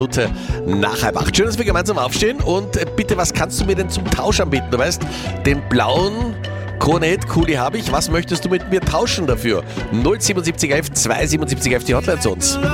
Minute nach 7:30. Schön, dass wir gemeinsam aufstehen. Und bitte, was kannst du mir denn zum Tausch anbieten? Du weißt, den blauen Kronet Kuli habe ich. Was möchtest du mit mir tauschen dafür? 07711 27711 die Hotline zu uns.